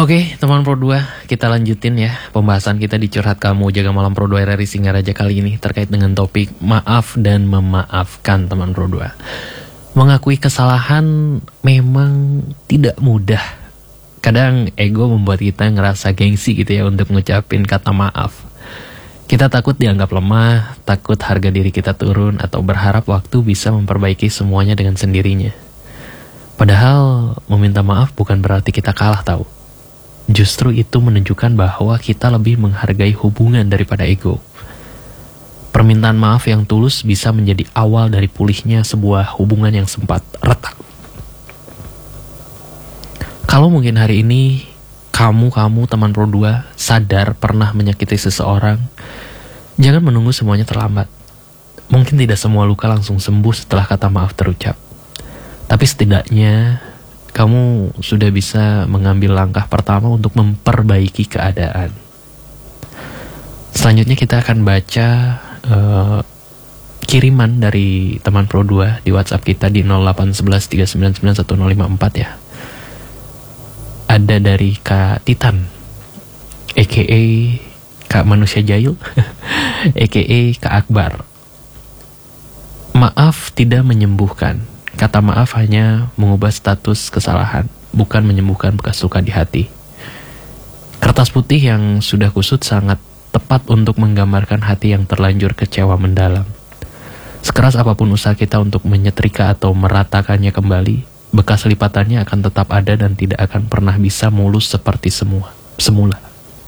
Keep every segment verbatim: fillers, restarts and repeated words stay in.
Oke, teman Pro dua, kita lanjutin ya pembahasan kita di Curhat Kamu Jaga Malam Pro dua R R I Singaraja kali ini terkait dengan topik maaf dan memaafkan, teman Pro dua. Mengakui kesalahan memang tidak mudah. Kadang ego membuat kita ngerasa gengsi gitu ya untuk ngucapin kata maaf. Kita takut dianggap lemah, takut harga diri kita turun, atau berharap waktu bisa memperbaiki semuanya dengan sendirinya. Padahal meminta maaf bukan berarti kita kalah, tahu. Justru itu menunjukkan bahwa kita lebih menghargai hubungan daripada ego. Permintaan maaf yang tulus bisa menjadi awal dari pulihnya sebuah hubungan yang sempat retak. Kalau mungkin hari ini kamu-kamu teman Pro dua sadar pernah menyakiti seseorang, jangan menunggu semuanya terlambat. Mungkin tidak semua luka langsung sembuh setelah kata maaf terucap. Tapi setidaknya kamu sudah bisa mengambil langkah pertama untuk memperbaiki keadaan. Selanjutnya kita akan baca uh, kiriman dari teman Pro dua di WhatsApp kita di nol delapan satu satu tiga sembilan sembilan satu nol lima empat ya. Ada dari Kak Titan, a k a. Kak Manusia Jahil, a k a. Kak Akbar. Maaf tidak menyembuhkan. Kata maaf hanya mengubah status kesalahan, bukan menyembuhkan bekas luka di hati. Kertas putih yang sudah kusut sangat tepat untuk menggambarkan hati yang terlanjur kecewa mendalam. Sekeras apapun usaha kita untuk menyetrika atau meratakannya kembali, bekas lipatannya akan tetap ada dan tidak akan pernah bisa mulus seperti semua semula.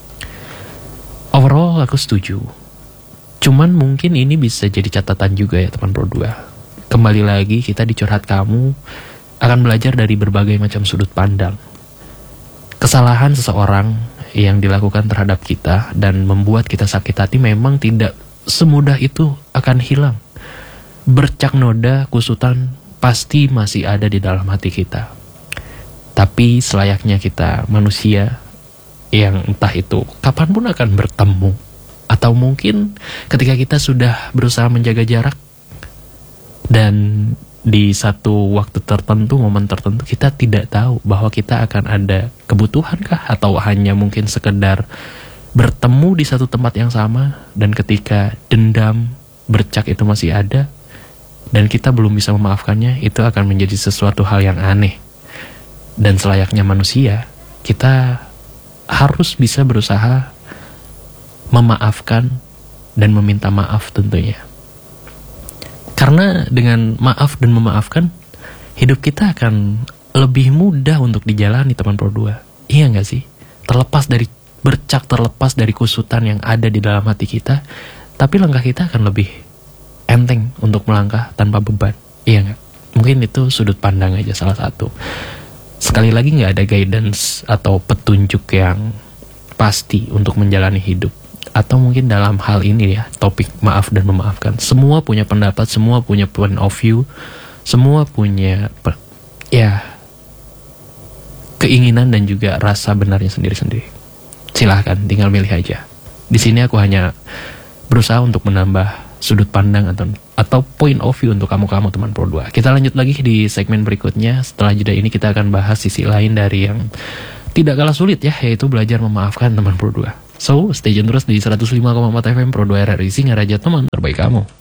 Overall aku setuju. Cuman mungkin ini bisa jadi catatan juga ya teman Pro dua. Kembali lagi kita di Curhat Kamu akan belajar dari berbagai macam sudut pandang. Kesalahan seseorang yang dilakukan terhadap kita dan membuat kita sakit hati memang tidak semudah itu akan hilang. Bercak noda, kusutan pasti masih ada di dalam hati kita. Tapi selayaknya kita manusia yang entah itu kapanpun akan bertemu, atau mungkin ketika kita sudah berusaha menjaga jarak, dan di satu waktu tertentu, momen tertentu, kita tidak tahu bahwa kita akan ada kebutuhan kah, atau hanya mungkin sekedar bertemu di satu tempat yang sama, dan ketika dendam, bercak itu masih ada, dan kita belum bisa memaafkannya, itu akan menjadi sesuatu hal yang aneh. Dan selayaknya manusia, kita harus bisa berusaha memaafkan dan meminta maaf tentunya. Karena dengan maaf dan memaafkan, hidup kita akan lebih mudah untuk dijalani teman Pro dua. Iya gak sih? Terlepas dari bercak, terlepas dari kusutan yang ada di dalam hati kita, tapi langkah kita akan lebih enteng untuk melangkah tanpa beban. Iya gak? Mungkin itu sudut pandang aja salah satu. Sekali lagi gak ada guidance atau petunjuk yang pasti untuk menjalani hidup. Atau mungkin dalam hal ini ya, topik maaf dan memaafkan, semua punya pendapat, semua punya point of view, semua punya ya keinginan dan juga rasa benarnya sendiri-sendiri. Silahkan, tinggal milih aja. Di sini aku hanya berusaha untuk menambah sudut pandang atau atau point of view untuk kamu-kamu teman Pro dua. Kita lanjut lagi di segmen berikutnya. Setelah jeda ini kita akan bahas sisi lain dari yang tidak kalah sulit ya, yaitu belajar memaafkan teman Pro dua. So, stay tune terus di seratus lima koma empat F M Pro dua R R I Singaraja, teman terbaik kamu.